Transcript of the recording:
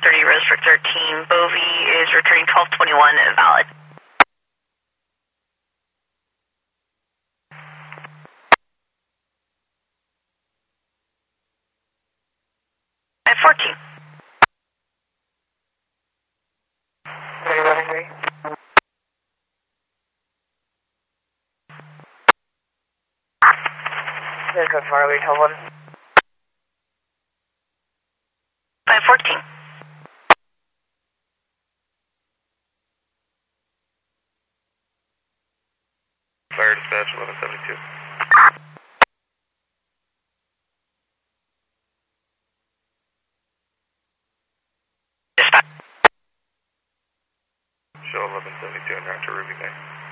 30 Rose for 13. Bovie is returning 1221 invalid. 514. There's a Farley, tell one. 514. Fire dispatch 1172. Dispatch. Show 1172 and Dr. Ruby Bay.